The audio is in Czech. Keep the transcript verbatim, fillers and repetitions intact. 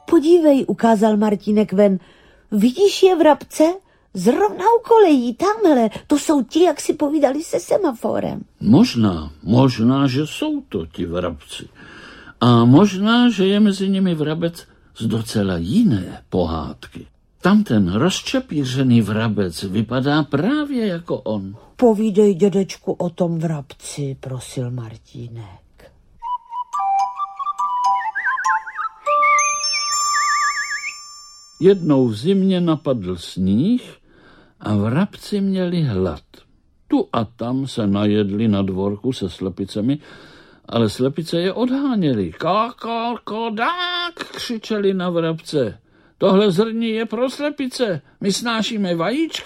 podívej, ukázal Martínek ven. Vidíš je, vrabce? Zrovna u kolejí, tamhle. To jsou ti, jak si povídali se semaforem. Možná, možná, že jsou to ti vrabci. A možná, že je mezi nimi vrabec z docela jiné pohádky. Tam ten rozčepířený vrabec vypadá právě jako on. Povídej, dědečku, o tom vrabci, prosil Martínek. Jednou v zimě napadl sníh a vrabci měli hlad. Tu a tam se najedli na dvorku se slepicemi, ale slepice je odháněly. Koko, kodák, křičeli na vrabce. Tohle zrní je pro slepice, my snášíme vajíčka.